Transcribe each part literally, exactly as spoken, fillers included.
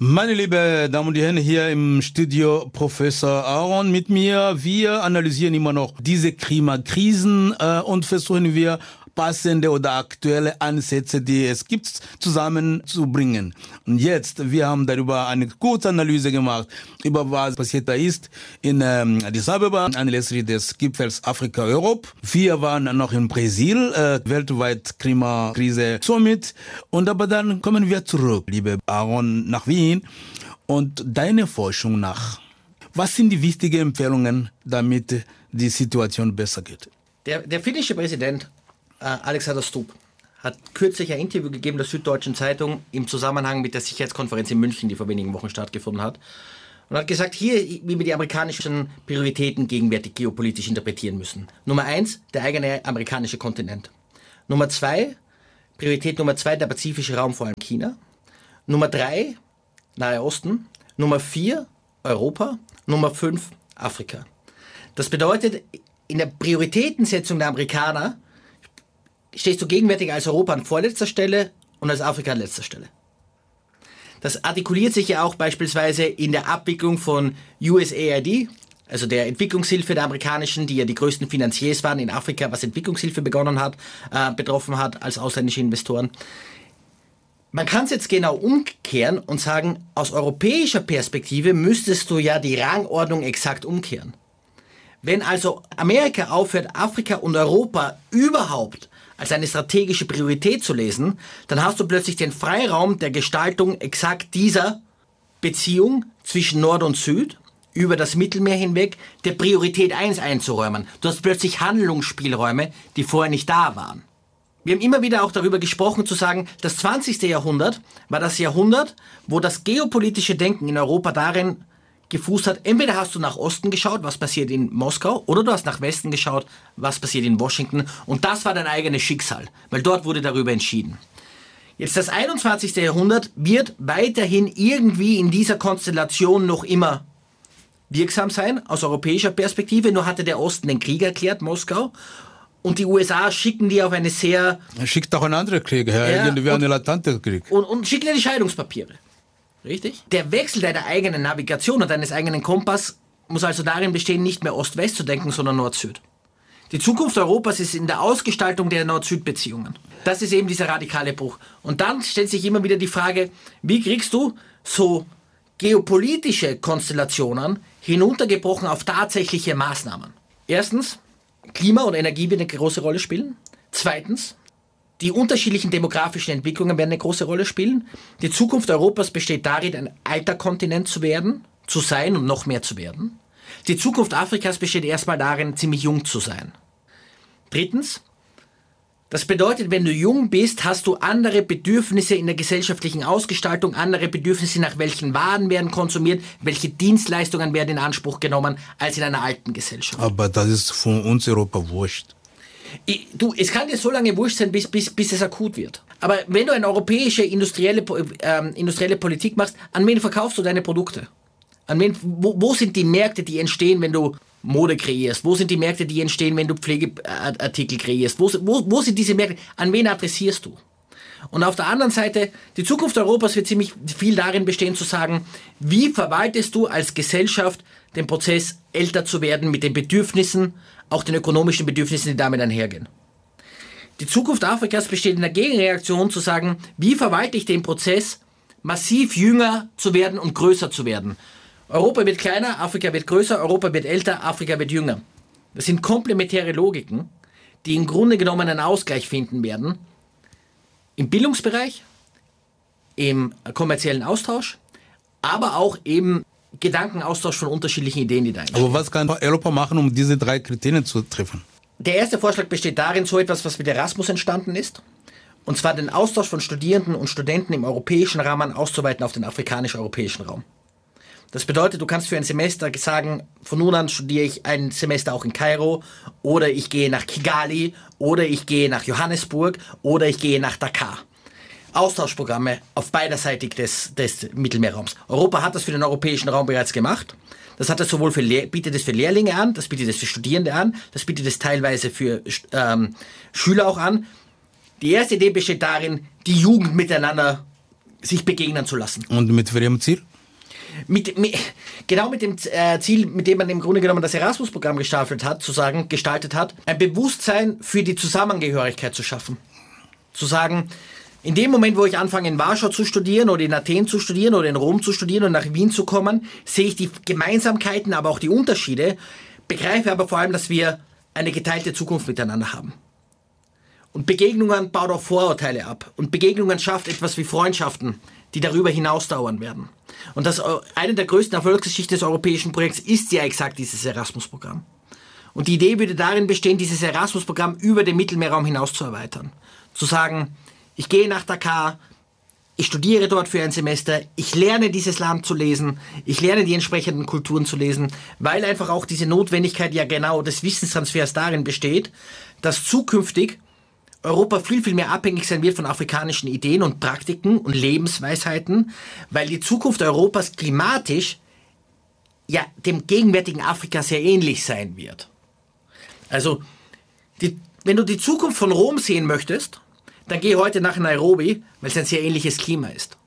Meine lieben Damen und Herren, hier im Studio Professor Aaron mit mir. Wir analysieren immer noch diese Klimakrisen äh, und versuchen wir passende oder aktuelle Ansätze, die es gibt, zusammenzubringen. Und jetzt, wir haben darüber eine kurze Analyse gemacht, über was passiert da ist in ähm, Addis Abeba, anlässlich des Gipfels Afrika-Europe. Wir waren noch in Brasil, äh, weltweit Klimakrise Summit. Und aber dann kommen wir zurück, liebe Aaron, nach Wien. Und deine Forschung nach, was sind die wichtigen Empfehlungen, damit die Situation besser geht? Der, der finnische Präsident Alexander Stubb hat kürzlich ein Interview gegeben der Süddeutschen Zeitung im Zusammenhang mit der Sicherheitskonferenz in München, die vor wenigen Wochen stattgefunden hat. Und hat gesagt, hier, wie wir die amerikanischen Prioritäten gegenwärtig geopolitisch interpretieren müssen. Nummer eins, der eigene amerikanische Kontinent. Nummer zwei, Priorität Nummer zwei, der pazifische Raum, vor allem China. Nummer drei, Nahe Osten. Nummer vier, Europa. Nummer fünf, Afrika. Das bedeutet, in der Prioritätensetzung der Amerikaner stehst du gegenwärtig als Europa an vorletzter Stelle und als Afrika an letzter Stelle. Das artikuliert sich ja auch beispielsweise in der Abwicklung von U S A I D, also der Entwicklungshilfe der amerikanischen, die ja die größten Finanziers waren in Afrika, was Entwicklungshilfe begonnen hat, äh, betroffen hat als ausländische Investoren. Man kann es jetzt genau umkehren und sagen, aus europäischer Perspektive müsstest du ja die Rangordnung exakt umkehren. Wenn also Amerika aufhört, Afrika und Europa überhaupt als eine strategische Priorität zu lesen, dann hast du plötzlich den Freiraum der Gestaltung exakt dieser Beziehung zwischen Nord und Süd über das Mittelmeer hinweg der Priorität eins einzuräumen. Du hast plötzlich Handlungsspielräume, die vorher nicht da waren. Wir haben immer wieder auch darüber gesprochen, zu sagen, das zwanzigste Jahrhundert war das Jahrhundert, wo das geopolitische Denken in Europa darin gefußt hat, entweder hast du nach Osten geschaut, was passiert in Moskau, oder du hast nach Westen geschaut, was passiert in Washington. Und das war dein eigenes Schicksal, weil dort wurde darüber entschieden. Jetzt das einundzwanzigste Jahrhundert wird weiterhin irgendwie in dieser Konstellation noch immer wirksam sein, aus europäischer Perspektive. Nur hatte der Osten den Krieg erklärt, Moskau. Und die U S A schicken die auf eine sehr... Er schickt auch einen anderen Krieg, ja, irgendwie einen latenten Krieg. Und, und schicken dir die Scheidungspapiere. Richtig? Der Wechsel deiner eigenen Navigation und deines eigenen Kompass muss also darin bestehen, nicht mehr Ost-West zu denken, sondern Nord-Süd. Die Zukunft Europas ist in der Ausgestaltung der Nord-Süd-Beziehungen. Das ist eben dieser radikale Bruch. Und dann stellt sich immer wieder die Frage, wie kriegst du so geopolitische Konstellationen hinuntergebrochen auf tatsächliche Maßnahmen? Erstens, Klima und Energie wird eine große Rolle spielen. Zweitens, die unterschiedlichen demografischen Entwicklungen werden eine große Rolle spielen. Die Zukunft Europas besteht darin, ein alter Kontinent zu werden, zu sein und noch mehr zu werden. Die Zukunft Afrikas besteht erstmal darin, ziemlich jung zu sein. Drittens, das bedeutet, wenn du jung bist, hast du andere Bedürfnisse in der gesellschaftlichen Ausgestaltung, andere Bedürfnisse, nach welchen Waren werden konsumiert, welche Dienstleistungen werden in Anspruch genommen, als in einer alten Gesellschaft. Aber das ist von uns Europa wurscht. Ich, du, es kann dir so lange wurscht sein, bis, bis, bis es akut wird. Aber wenn du eine europäische industrielle, äh, industrielle Politik machst, an wen verkaufst du deine Produkte? An wen, wo, wo sind die Märkte, die entstehen, wenn du Mode kreierst? Wo sind die Märkte, die entstehen, wenn du Pflegeartikel kreierst? Wo, wo, wo sind diese Märkte? An wen adressierst du? Und auf der anderen Seite, die Zukunft Europas wird ziemlich viel darin bestehen, zu sagen, wie verwaltest du als Gesellschaft den Prozess, älter zu werden, mit den Bedürfnissen, auch den ökonomischen Bedürfnissen, die damit einhergehen. Die Zukunft Afrikas besteht in der Gegenreaktion, zu sagen, wie verwalte ich den Prozess, massiv jünger zu werden und größer zu werden. Europa wird kleiner, Afrika wird größer, Europa wird älter, Afrika wird jünger. Das sind komplementäre Logiken, die im Grunde genommen einen Ausgleich finden werden. Im Bildungsbereich, im kommerziellen Austausch, aber auch eben Gedankenaustausch von unterschiedlichen Ideen, die da entstehen. Aber was kann Europa machen, um diese drei Kriterien zu treffen? Der erste Vorschlag besteht darin, so etwas, was mit Erasmus entstanden ist, und zwar den Austausch von Studierenden und Studenten im europäischen Rahmen auszuweiten auf den afrikanisch-europäischen Raum. Das bedeutet, du kannst für ein Semester sagen, von nun an studiere ich ein Semester auch in Kairo, oder ich gehe nach Kigali, oder ich gehe nach Johannesburg, oder ich gehe nach Dakar. Austauschprogramme auf beiderseitig des, des Mittelmeerraums. Europa hat das für den europäischen Raum bereits gemacht. Das hat es sowohl für Lehr- bietet es für Lehrlinge an, das bietet es für Studierende an, das bietet es teilweise für ähm, Schüler auch an. Die erste Idee besteht darin, die Jugend miteinander sich begegnen zu lassen. Und mit welchem Ziel? Mit, mit, genau mit dem äh, Ziel, mit dem man im Grunde genommen das Erasmus-Programm gestartet hat, zu sagen, gestaltet hat, ein Bewusstsein für die Zusammengehörigkeit zu schaffen. Zu sagen, in dem Moment, wo ich anfange in Warschau zu studieren oder in Athen zu studieren oder in Rom zu studieren und nach Wien zu kommen, sehe ich die Gemeinsamkeiten, aber auch die Unterschiede, begreife aber vor allem, dass wir eine geteilte Zukunft miteinander haben. Und Begegnungen baut auch Vorurteile ab. Und Begegnungen schafft etwas wie Freundschaften, die darüber hinaus dauern werden. Und das, eine der größten Erfolgsgeschichten des europäischen Projekts ist ja exakt dieses Erasmus-Programm. Und die Idee würde darin bestehen, dieses Erasmus-Programm über den Mittelmeerraum hinaus zu erweitern. Zu sagen, ich gehe nach Dakar, ich studiere dort für ein Semester, ich lerne dieses Land zu lesen, ich lerne die entsprechenden Kulturen zu lesen, weil einfach auch diese Notwendigkeit ja genau des Wissenstransfers darin besteht, dass zukünftig Europa viel, viel mehr abhängig sein wird von afrikanischen Ideen und Praktiken und Lebensweisheiten, weil die Zukunft Europas klimatisch ja dem gegenwärtigen Afrika sehr ähnlich sein wird. Also, die, wenn du die Zukunft von Rom sehen möchtest, dann geh heute nach Nairobi, weil es ein sehr ähnliches Klima ist.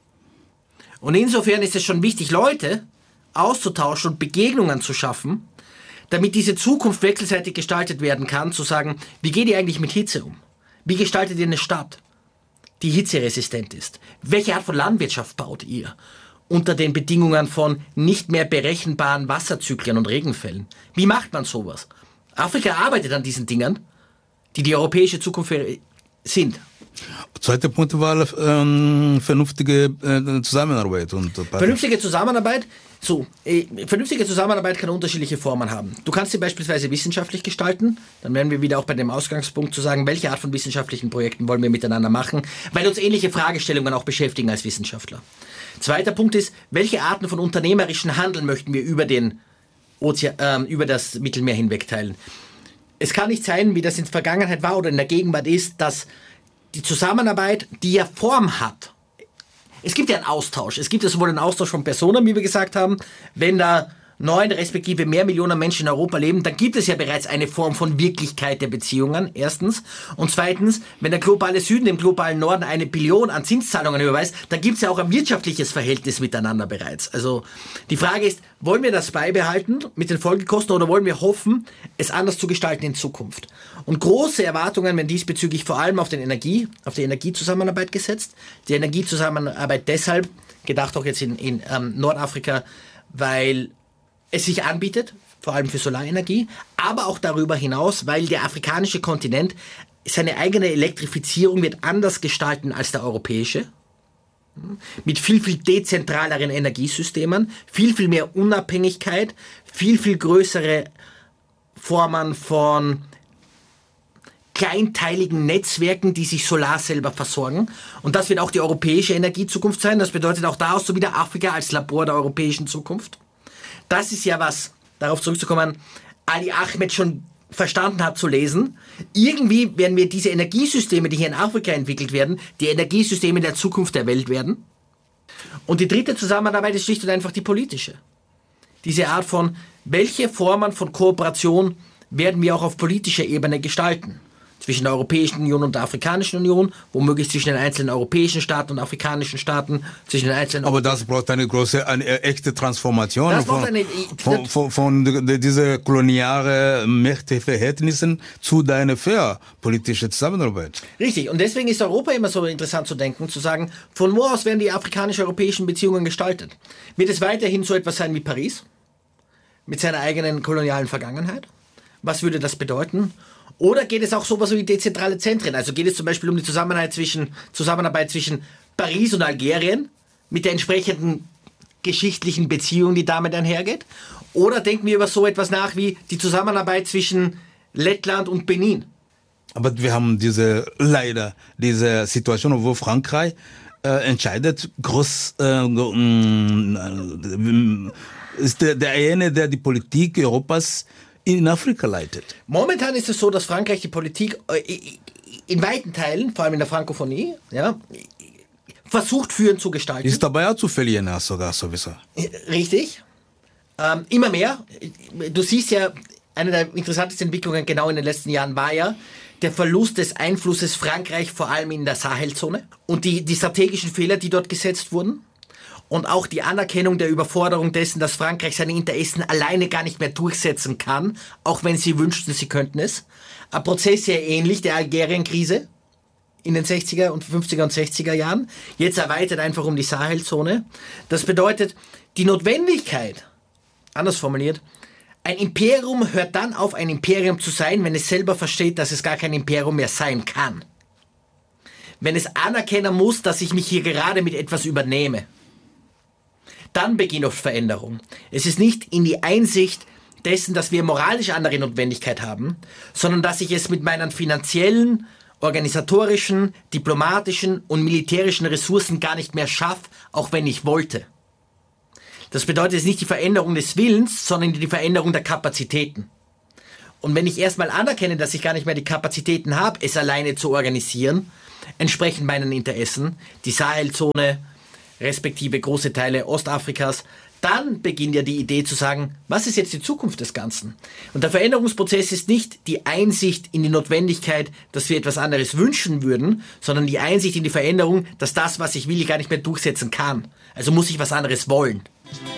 Und insofern ist es schon wichtig, Leute auszutauschen und Begegnungen zu schaffen, damit diese Zukunft wechselseitig gestaltet werden kann, zu sagen, wie geht ihr eigentlich mit Hitze um? Wie gestaltet ihr eine Stadt, die hitzeresistent ist? Welche Art von Landwirtschaft baut ihr unter den Bedingungen von nicht mehr berechenbaren Wasserzyklen und Regenfällen? Wie macht man sowas? Afrika arbeitet an diesen Dingen, die die europäische Zukunft sind. Zweiter Punkt war ähm, vernünftige äh, Zusammenarbeit. Und vernünftige Zusammenarbeit, so, äh, vernünftige Zusammenarbeit kann unterschiedliche Formen haben. Du kannst sie beispielsweise wissenschaftlich gestalten, dann wären wir wieder auch bei dem Ausgangspunkt zu sagen, welche Art von wissenschaftlichen Projekten wollen wir miteinander machen, weil uns ähnliche Fragestellungen auch beschäftigen als Wissenschaftler. Zweiter Punkt ist, welche Arten von unternehmerischen Handel möchten wir über, den Ozean, äh, über das Mittelmeer hinweg teilen. Es kann nicht sein, wie das in der Vergangenheit war oder in der Gegenwart ist, dass die Zusammenarbeit, die ja Form hat. Es gibt ja einen Austausch. Es gibt ja sowohl einen Austausch von Personen, wie wir gesagt haben, wenn da neun respektive mehr Millionen Menschen in Europa leben, dann gibt es ja bereits eine Form von Wirklichkeit der Beziehungen, erstens. Und zweitens, wenn der globale Süden dem globalen Norden eine Billion an Zinszahlungen überweist, dann gibt es ja auch ein wirtschaftliches Verhältnis miteinander bereits. Also die Frage ist, wollen wir das beibehalten mit den Folgekosten oder wollen wir hoffen, es anders zu gestalten in Zukunft? Und große Erwartungen werden diesbezüglich vor allem auf den Energie, auf die Energiezusammenarbeit gesetzt. Die Energiezusammenarbeit deshalb, gedacht auch jetzt in, in ähm, Nordafrika, weil es sich anbietet, vor allem für Solarenergie, aber auch darüber hinaus, weil der afrikanische Kontinent seine eigene Elektrifizierung wird anders gestalten als der europäische. Mit viel, viel dezentraleren Energiesystemen, viel, viel mehr Unabhängigkeit, viel, viel größere Formen von kleinteiligen Netzwerken, die sich solar selber versorgen. Und das wird auch die europäische Energiezukunft sein. Das bedeutet auch daraus so wieder Afrika als Labor der europäischen Zukunft. Das ist ja was, darauf zurückzukommen, Ali Ahmed schon verstanden hat zu lesen. Irgendwie werden wir diese Energiesysteme, die hier in Afrika entwickelt werden, die Energiesysteme der Zukunft der Welt werden. Und die dritte Zusammenarbeit ist schlicht und einfach die politische. Diese Art von, welche Formen von Kooperation werden wir auch auf politischer Ebene gestalten? Zwischen der Europäischen Union und der Afrikanischen Union, womöglich zwischen den einzelnen europäischen Staaten und afrikanischen Staaten, zwischen den einzelnen... Aber das braucht eine große, eine echte Transformation das von, eine, von, von, von, von diesen kolonialen Mächteverhältnissen zu deiner fair politischen Zusammenarbeit. Richtig, und deswegen ist Europa immer so interessant zu denken, zu sagen, von wo aus werden die afrikanisch-europäischen Beziehungen gestaltet? Wird es weiterhin so etwas sein wie Paris? Mit seiner eigenen kolonialen Vergangenheit? Was würde das bedeuten? Oder geht es auch sowas wie dezentrale Zentren? Also geht es zum Beispiel um die Zusammenarbeit zwischen, Zusammenarbeit zwischen Paris und Algerien mit der entsprechenden geschichtlichen Beziehung, die damit einhergeht? Oder denken wir über so etwas nach wie die Zusammenarbeit zwischen Lettland und Benin? Aber wir haben diese, leider, diese Situation, wo Frankreich äh, entscheidet, groß, äh, äh, ist der, der eine, der die Politik Europas in Afrika leitet. Momentan ist es so, dass Frankreich die Politik in weiten Teilen, vor allem in der Frankophonie, ja, versucht führend zu gestalten. Ist dabei auch zu verlieren, sogar sowieso. Richtig. Ähm, immer mehr. Du siehst ja, eine der interessantesten Entwicklungen genau in den letzten Jahren war ja der Verlust des Einflusses Frankreich, vor allem in der Sahelzone, und die, die strategischen Fehler, die dort gesetzt wurden. Und auch die Anerkennung der Überforderung dessen, dass Frankreich seine Interessen alleine gar nicht mehr durchsetzen kann, auch wenn sie wünschten, sie könnten es. Ein Prozess sehr ähnlich der Algerien-Krise in den sechziger und fünfziger und sechziger Jahren, jetzt erweitert einfach um die Sahelzone. Das bedeutet, die Notwendigkeit, anders formuliert, ein Imperium hört dann auf, ein Imperium zu sein, wenn es selber versteht, dass es gar kein Imperium mehr sein kann. Wenn es anerkennen muss, dass ich mich hier gerade mit etwas übernehme. Dann beginnt oft Veränderung. Es ist nicht in die Einsicht dessen, dass wir moralisch andere Notwendigkeit haben, sondern dass ich es mit meinen finanziellen, organisatorischen, diplomatischen und militärischen Ressourcen gar nicht mehr schaffe, auch wenn ich wollte. Das bedeutet jetzt nicht die Veränderung des Willens, sondern die Veränderung der Kapazitäten. Und wenn ich erstmal anerkenne, dass ich gar nicht mehr die Kapazitäten habe, es alleine zu organisieren, entsprechend meinen Interessen, die Sahelzone, respektive große Teile Ostafrikas, dann beginnt ja die Idee zu sagen, was ist jetzt die Zukunft des Ganzen? Und der Veränderungsprozess ist nicht die Einsicht in die Notwendigkeit, dass wir etwas anderes wünschen würden, sondern die Einsicht in die Veränderung, dass das, was ich will, ich gar nicht mehr durchsetzen kann. Also muss ich was anderes wollen.